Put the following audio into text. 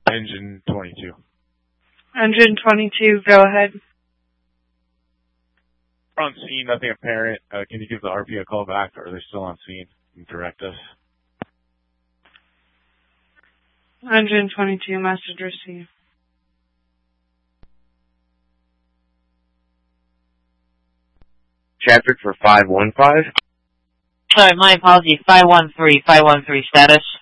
Engine 22. Engine 22, go ahead. We're on scene, nothing apparent. Can you give the RP a call back, or are they still on scene and direct us? Engine 22, message received. Traffic for 515. Sorry, my apologies. 513 status.